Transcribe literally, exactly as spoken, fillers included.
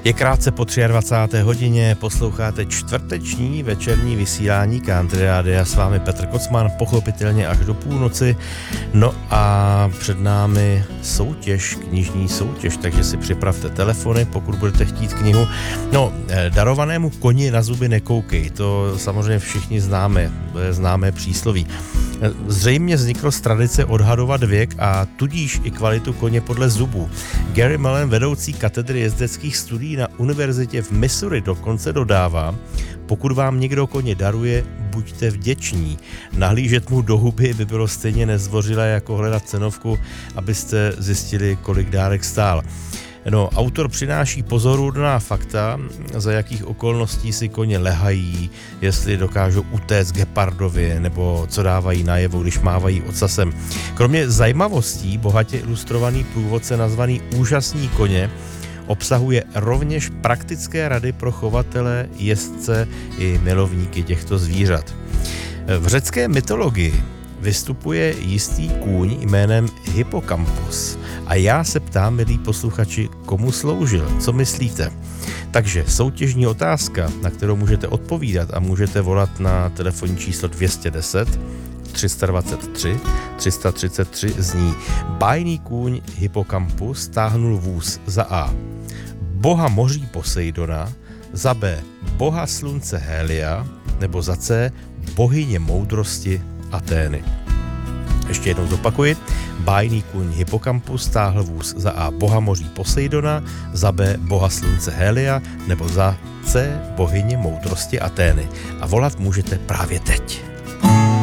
Je krátce po dvacáté třetí hodině, posloucháte čtvrteční večerní vysílání Country Rádia, s vámi Petr Kocman, pochopitelně až do půlnoci. No a před námi soutěž, knižní soutěž, takže si připravte telefony, pokud budete chtít knihu. No, darovanému koni na zuby nekoukej, to samozřejmě všichni známe, to je známé přísloví. Zřejmě vzniklo z tradice odhadovat věk a tudíž i kvalitu koně podle zubů. Gary Mullen, vedoucí katedry jezdeckých studií na univerzitě v Missouri, dokonce dodává, pokud vám někdo koně daruje, buďte vděční. Nahlížet mu do huby by bylo stejně nezdvořilé jako hledat cenovku, abyste zjistili, kolik dárek stál. No, autor přináší pozoruhodná fakta, za jakých okolností si koně lehají, jestli dokážou utéct gepardovi, nebo co dávají najevo, když mávají ocasem. Kromě zajímavostí, bohatě ilustrovaný průvodce nazvaný Úžasní koně obsahuje rovněž praktické rady pro chovatele, jezdce i milovníky těchto zvířat. V řecké mytologii vystupuje jistý kůň jménem Hippocampus. A já se ptám, milí posluchači, komu sloužil? Co myslíte? Takže soutěžní otázka, na kterou můžete odpovídat a můžete volat na telefonní číslo dvě stě deset tři sta dvacet tři tři sta třicet tři zní: bájný kůň Hippocampus táhnul vůz za A. Boha moří Poseidona, za B. Boha slunce Hélia, nebo za C. Bohyně moudrosti Atény. Ještě jednou zopakuji. Bájný kůň Hippocampus táhl vůz za A. Boha moří Poseidona, za B. Boha slunce Hélia, nebo za C. Bohyně moudrosti Atény. A volat můžete právě teď.